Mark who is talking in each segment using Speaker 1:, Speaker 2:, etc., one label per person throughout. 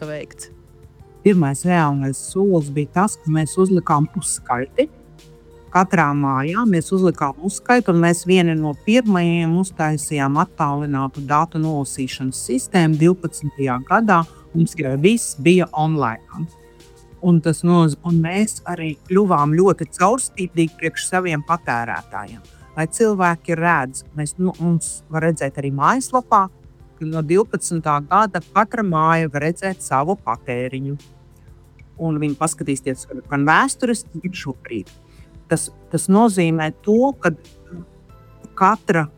Speaker 1: tika veikts?
Speaker 2: Pirmais reālais solis bija tas, ka mēs uzlikām uzskaiti. Katrā mājā mēs uzlikām uzskaitu, un mēs vieni no pirmajiem uztaisījām attālinātu datu nolasīšanas sistēmu 12. gadā. Mums viss bija online. Un mēs arī kļuvām ļoti caurspīdīgi priekš saviem patērētājiem. Lai cilvēki redz, mums var redzēt arī mājaslapā, ka no 12. gada katra māja var redzēt savu patēriņu. Un viņi paskatīsies gan vēstures, gan šobrīd. Tas nozīmē to, ka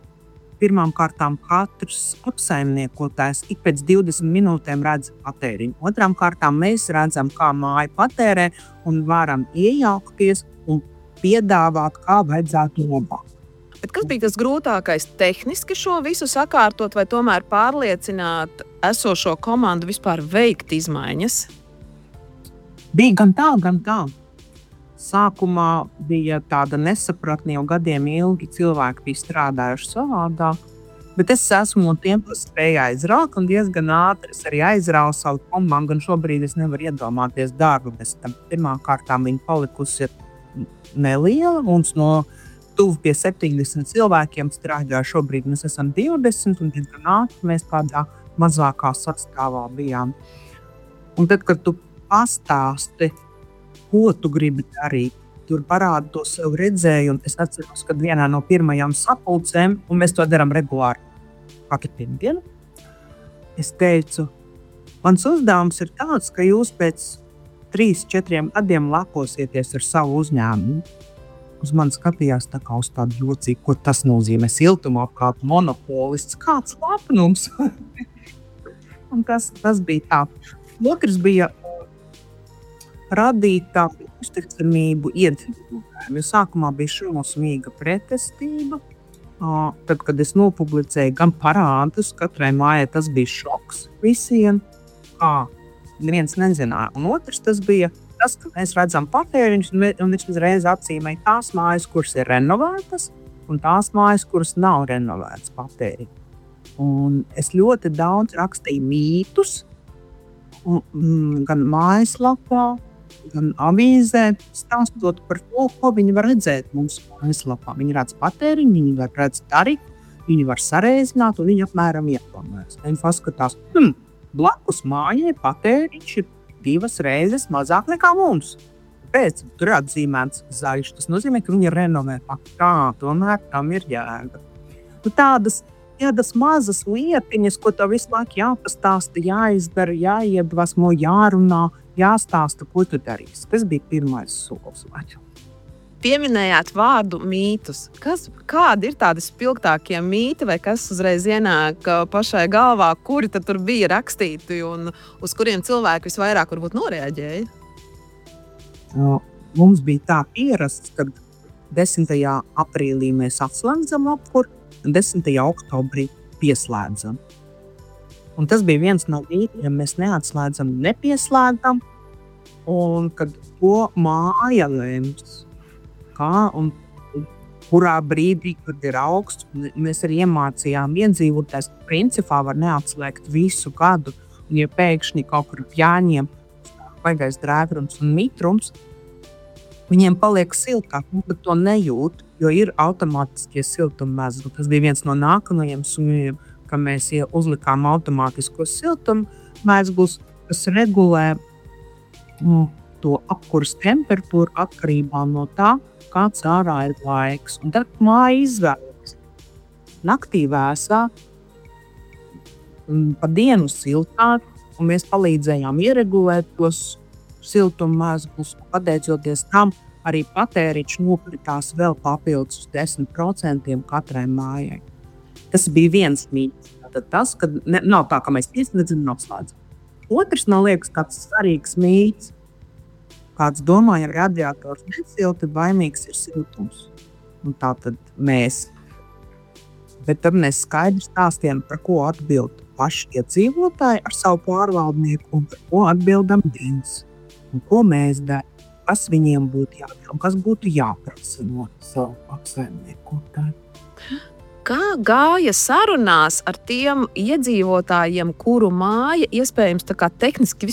Speaker 2: katrs apsaimniekotājs ik pēc 20 minūtēm redz patēriņu. Otrām kārtām mēs redzam, kā māja patērē un varam iejaukties un piedāvāt, kā vajadzētu labāk.
Speaker 1: Bet kas bija tas grūtākais tehniski šo visu sakārtot vai tomēr pārliecināt esošo komandu vispār veikt izmaiņas?
Speaker 2: Bija gan tā, gan tā. Sākumā bija tāda nesapratne, jo gadiem ilgi cilvēki bija strādājuši savādāk, bet es esmu no tiem, kas spēja aizraut un diezgan ātri es arī aizrauju savu komandu, un šobrīd es nevaru iedomāties darbu bez tam. Pirmām kārtām viņa palikusi neliela, mums no tuvu pie 70 cilvēkiem strādāja šobrīd, mēs esam 20, un diezgan ātri mēs tādā mazākā sastāvā bijām. Un tad, kad tu pastāsti, ko tu gribi darīt, tur parāda to sev redzējumu. Es atceros, kad vienā no pirmajām sapulcēm, un mēs to darām regulāri, katru pirmdienu, es teicu, mans uzdevums ir tāds, ka jūs pēc 3-4 gadiem leposieties ar savu uzņēmumu. Uz mani skatījās tā kā uz tādu jocīgu, ko tas nozīmē siltumapkārt monopolists. Kāds lepnums? Un tas bija tā. Otrs bija radīt tādu uzticamību iedzīvotājiem. Jo sākumā bija šausmīga pretestība. Tad, kad es nopublicēju gan parādus, katrai mājai tas bija šoks visiem. Neviens nezināja. Un otrs tas bija tas, ka mēs redzam patēriņus, un viņš uzreiz atzīmēja tās mājas, kuras ir renovētas, un tās mājas, kuras nav renovētas patēriņu. Un es ļoti daudz rakstīju mītus, gan mājaslapā, gan avīzē, stāstot par to, ko viņi var redzēt mums mājaslapā. Viņi redz patēriņu, viņi var redzēt tarifu, viņi var sareizināt, un viņi apmēram ieplānojas. Viņi paskatās, blakus mājai patēriņš ir 2 reizes mazāk nekā mums. Pēc tur ir atzīmēts zaļš, tas nozīmē, ka viņi ir renovēti. Tomēr tam ir jēga. Tādas mazas lietiņas, ko tev visu laiku jāpastāsta, jāizdara, jāiedvesmo, jārunā, jāstāsta, ko tu darīsi. Tas bija pirmais solis.
Speaker 1: Pieminējāt vārdu mītus. Kādi ir tādi spilgtākie mīti, vai kas uzreiz ienāk pašai galvā, kuri tad tur bija rakstīti un uz kuriem cilvēki visvairāk varbūt noreaģēja?
Speaker 2: Mums bija tā ierasts, ka 10. aprīlī mēs atslēdzam apkuri, un 10. oktobrī pieslēdzam. Un tas bija viens no mītiem, mēs neatslēdzam, nepieslēdzam, un kad to māja lems, kā un kurā brīdī, kad ir augsts, mēs arī iemācījām iedzīvotājs, ka principā var neatslēgt visu gadu, un ja pēkšņi kaut kur jāņem baigais drēgrums un mitrums, viņiem paliek siltāk, bet to nejūt, jo ir automātiskie siltummezgli. Tas bija viens no nākamajiem soļiem, ka mēs uzlikām automātiskos siltummezglus, kas regulē to apkuras temperatūru atkarībā no tā, kāds ārā ir laiks. Un tad māja izvēlas naktī vēsā, pa dienu siltāk, un mēs palīdzējām ieregulēt tos siltummezglus. Pateicoties tam, arī patēriņš nokritās vēl papildus uz 10% katrai mājai. Tas bija viens mīts. Tad tas, ka nav tā, ka mēs ieslēdzam un atslēdzam. Otrs, man liekas, kāds svarīgs mīts. Kāds domā, ja radiators nesilti, baimīgs ir siltums. Un tā tad mēs. Bet tad mēs skaidri stāstījām, par ko atbild paši iedzīvotāji ar savu pārvaldnieku un par ko atbildam dienas. Un ko mēs darām, kas viņiem būtu jādara un kas būtu jāprasa no savu apsaimniekotāju.
Speaker 1: Kā gāja sarunās ar tiem iedzīvotājiem, kuru māja iespējams tā kā tehniski